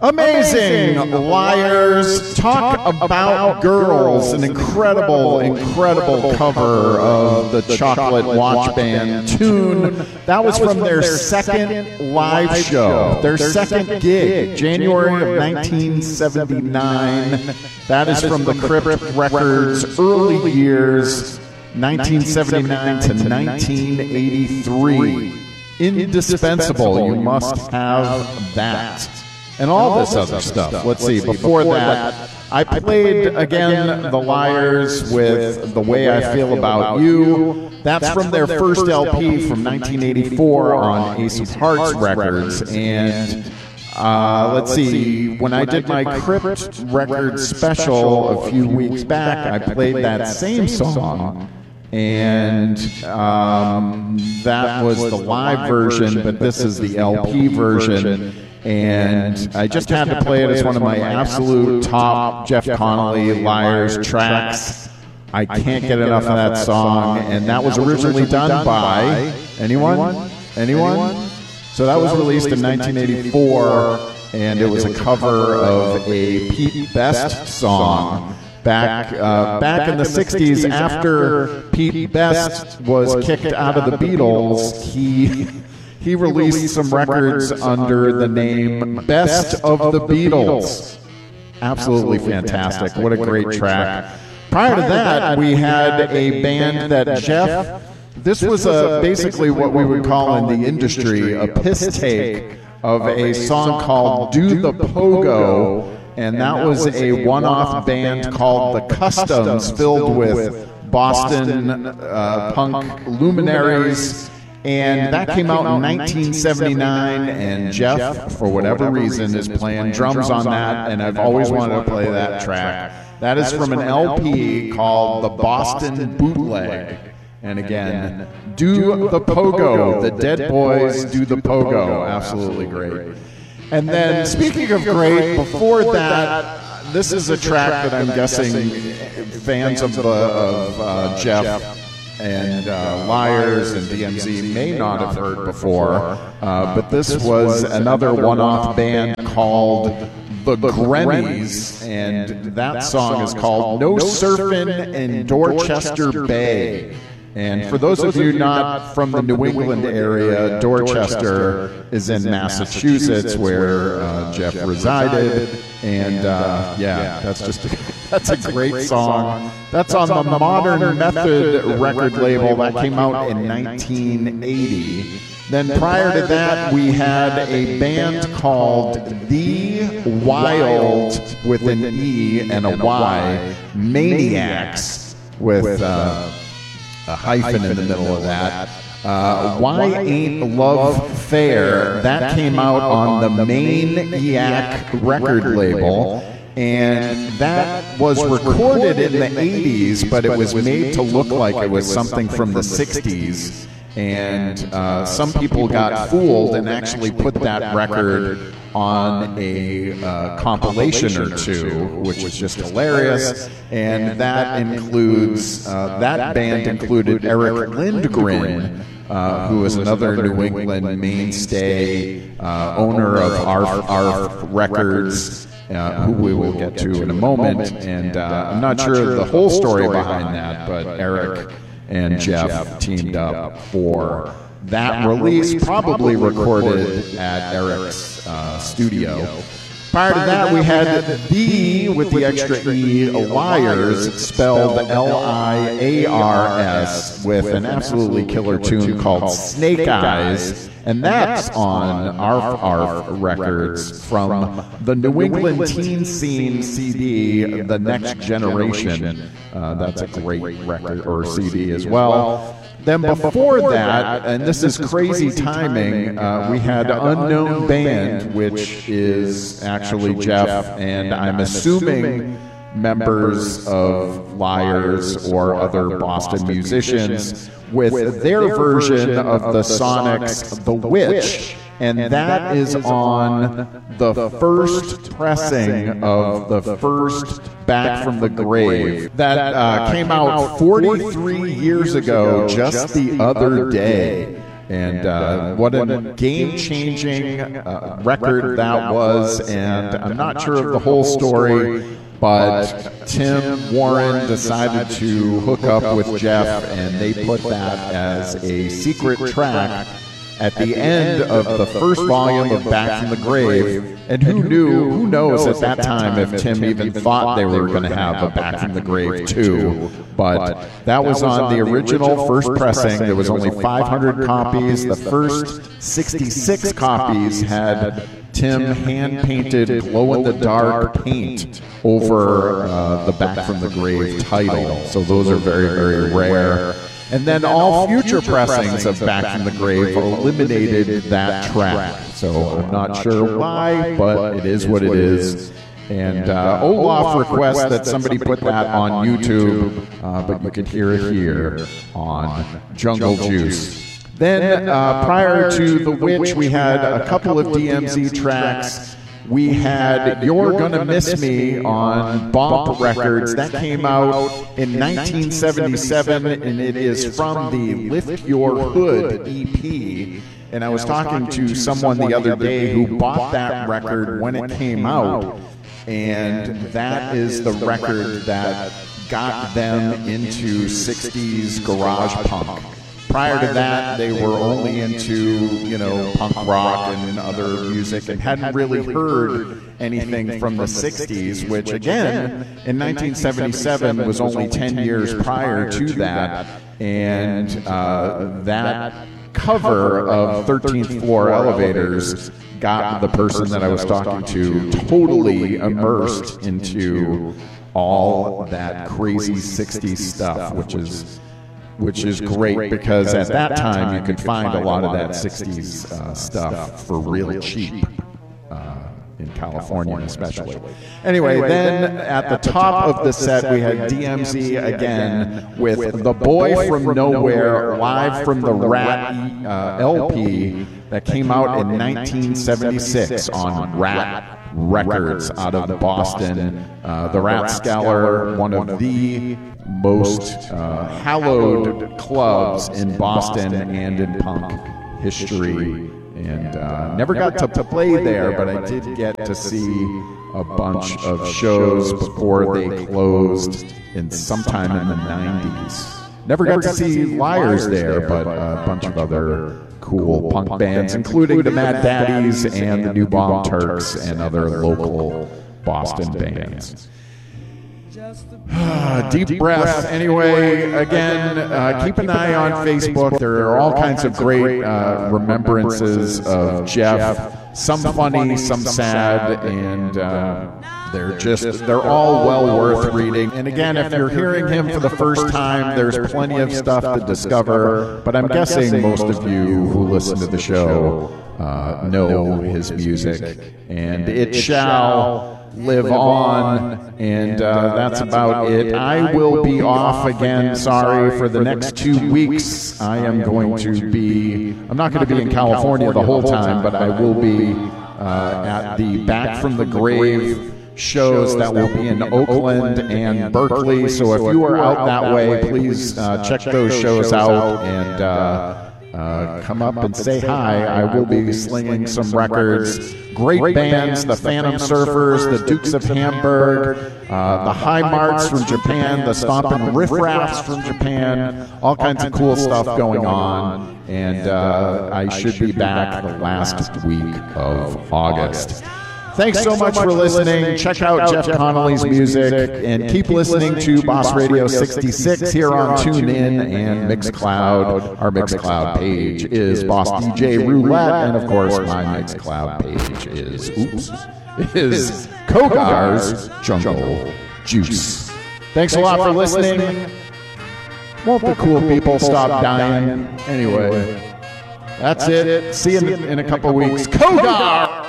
Amazing Liars, Talk About Girls, an incredible cover of the Chocolate Watch Band tune. That was from their second live show, their second gig, January of 1979. That is from the Crypt Records early years, 1979 to 1983. Indispensable, you must have that. And all this other stuff. Let's see, before that, I played, again, The Liars with The Way I Feel About You. That's from their first LP from 1984 on Ace of Hearts Records. And let's see, when I did my Crypt Records special a few weeks back, I played that same song. And that was the live version, but this is the LP version. And I just had to play it as one of my absolute top Jeff Connolly Liars tracks. I can't get enough of that song. And that was originally done by anyone? So that was released in 1984, and it was a cover of a Pete Best song. Back in the 60s, after Pete Best was kicked out of the Beatles, he released some records under the name Best of the Beatles. Absolutely fantastic. What a great track. Prior to that, we had a band that Jeff, this was basically what we would call in the industry a piss take of a song called Do the Pogo. And that was a one-off band called The Customs, filled with Boston punk luminaries. And that came out in 1979, and Jeff, for whatever reason, is playing drums on that, and I've always wanted to play that track. That is from an LP called The Boston Bootleg. And again, Do the Pogo. The Dead Boys Do the Pogo. Absolutely great. And then, speaking of great, before that, this is a track that I'm guessing fans of Jeff and Liars and DMZ may not have heard before, but this was another one-off band called The Grennies, and that song is called No Surfin' in Dorchester Bay. And for those of you not from the New England area, Dorchester is in Massachusetts, where Jeff resided. And that's a great song. That's on the Modern Method record label that came out in 1980. Then prior to that, we had a band called The Wild, with an E and a Y, Maniacs, with a hyphen in the middle of that. Why Ain't Love Fair? That came out on the Maniac record label, and that was recorded in the 80s, but it was made to look like it was something from the 60s. And some people got fooled and actually put that record on a compilation or two, which was just hilarious. And that includes, that band included Eric Lindgren, who was another New England mainstay, owner of Arf Records, who we will get to in a moment. And I'm not sure the whole story behind that, but Eric and Jeff teamed up for that release, probably recorded at Eric's studio. Prior to that, we had The, with the extra E, Liars, spelled Liars, with an absolutely killer tune called Snake Eyes, and that's on Arf Records from the New England Teen Scene CD, The Next Generation. That's a great record, or CD as well. Then before that, and this is crazy timing, we had Unknown Band, which is actually Jeff, and I'm assuming members of Liars or other Boston musicians, with their version of the Sonics' The Witch. And that is on the first pressing of the first Back from the Grave that came out 43 years ago, just the other day. And what a game-changing record that was. And I'm not sure of the whole story, but Tim Warren decided to hook up with Jeff, and they put that as a secret track at the end of the first volume of Back from the Grave. And who knows at that time if Tim even thought they were going to have a Back from the Grave 2. But that was on the original first pressing. There was only 500 copies. The first 66 copies had Tim hand-painted glow-in-the-dark paint over the Back from the Grave title. So those are very, very rare. And then all future pressings of Back from the Grave eliminated that track. So I'm not sure why, but it is what it is. And Olaf requests that somebody put that on YouTube, but you can hear it here on Jungle Juice. Then prior to The Witch, we had a couple of DMZ tracks. We had You're Gonna Miss Me on Bump Records. That came out in 1977, and it is from the Lift Your Hood EP. And I was talking to someone the other day who bought that record when it came out, and that is the record that got them into 60s garage punk. Prior to that, they were only into, punk rock and other music and hadn't really heard anything from the 60s, which, again, in 1977 was only 10 years prior to that. And that cover of 13th Floor Elevators got the person that I was talking to totally immersed into all that crazy 60s stuff, which is great because at that time you could find a lot of that 60s stuff for really cheap in California especially. Anyway, then at the top of the set we had DMZ again with The Boy from Nowhere live from the Rat LP that came out in 1976 on Rat Records out of Boston. The Rathskeller, one of the most hallowed clubs in Boston and in punk history. And never got to play there, but I did get to see a bunch of shows before they closed sometime in the 90s. Never got to see Liars there, but a bunch of other cool punk bands, including the Mad Daddies and the New Bomb Turks and other local Boston bands. Deep breath. Anyway, again, keep an eye on Facebook. There are all kinds of great remembrances of Jeff. Some funny, some sad, and they're all well worth reading. And again, if you're hearing him for the first time, there's plenty of stuff to discover. But I'm guessing most of you who listen to the show know his music. And It Shall Live On, and that's about it. I will be off again, sorry, for the next 2 weeks. I'm not going to be in California the whole time, but I will be at the Back from the Grave shows that will be in Oakland and Berkeley. So if you are out that way, please check those shows out and come up and say hi. I will be slinging some records. Great bands, the Phantom Surfers, the Dukes of Hamburg, the High Marts from Japan, the Stompin' Riff Raffs from Japan, all kinds of cool stuff going on. And I should be back the last week of August. Thanks so much for listening. Check out Jeff Connolly's music and keep listening to Boss Radio 66 here on TuneIn and Mixcloud. Our Mixcloud page is Boss DJ Roulette, and of course my Mixcloud page is Kogar's Jungle Juice. Thanks a lot for listening. Won't the cool people stop dying? Anyway, that's it. See you in a couple weeks. Kogar!